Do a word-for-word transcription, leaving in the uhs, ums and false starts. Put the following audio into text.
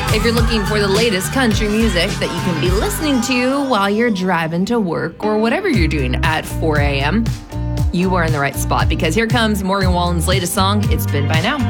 If you're looking for the latest country music that you can be listening to while you're driving to work or whatever you're doing at four a.m., you are in the right spot, because here comes Morgan Wallen's latest song, It's Been By Now.